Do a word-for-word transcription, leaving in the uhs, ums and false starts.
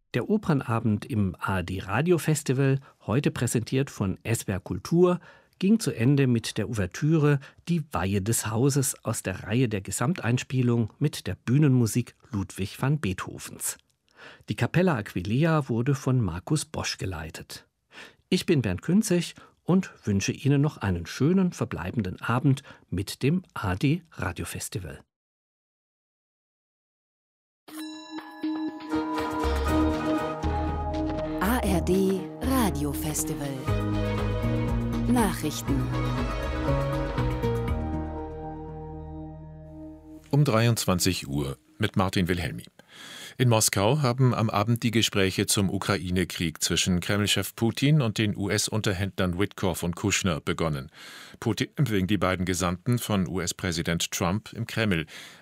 Der Opernabend im A R D-Radio-Festival, heute präsentiert von S W R Kultur, ging zu Ende mit der Ouvertüre »Die Weihe des Hauses« aus der Reihe der Gesamteinspielung mit der Bühnenmusik Ludwig van Beethovens. Die Capella Aquileia wurde von Markus Bosch geleitet. Ich bin Bernd Künzig und wünsche Ihnen noch einen schönen verbleibenden Abend mit dem A R D-Radio-Festival. A R D Radio-Festival Nachrichten. Um dreiundzwanzig Uhr mit Martin Wilhelmi. In Moskau haben am Abend die Gespräche zum Ukraine-Krieg zwischen Kreml-Chef Putin und den U S-Unterhändlern Witkoff und Kushner begonnen. Putin empfing die beiden Gesandten von U S-Präsident Trump im Kreml.